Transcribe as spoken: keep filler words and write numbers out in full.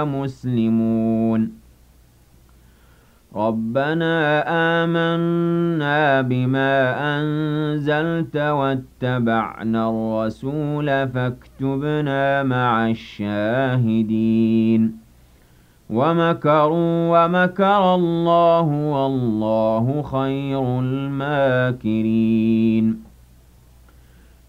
مسلمون ربنا آمنا بما أنزلت واتبعنا الرسول فاكتبنا مع الشاهدين ومكروا ومكر الله والله خير الماكرين